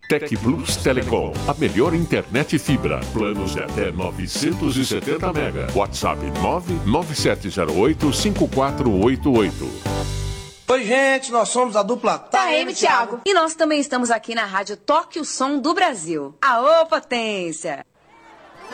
Tec Plus Telecom, a melhor internet fibra. Planos de até 970 mega. WhatsApp 997085488. Oi, gente, nós somos a dupla Taeme, Thiago. E nós também estamos aqui na rádio Toque o Som do Brasil. Aô, potência!